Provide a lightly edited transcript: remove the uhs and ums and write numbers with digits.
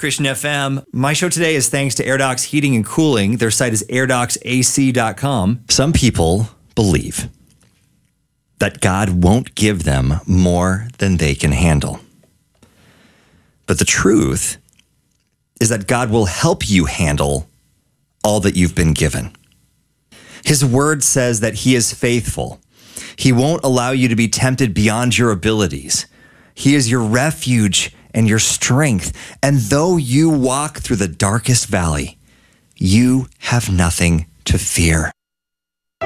Christian FM. My show today is thanks to AirDocs Heating and Cooling. Their site is airdocsac.com. Some people believe that God won't give them more than they can handle. But the truth is that God will help you handle all that you've been given. His word says that he is faithful. He won't allow you to be tempted beyond your abilities. He is your refuge and your strength. And though you walk through the darkest valley, you have nothing to fear.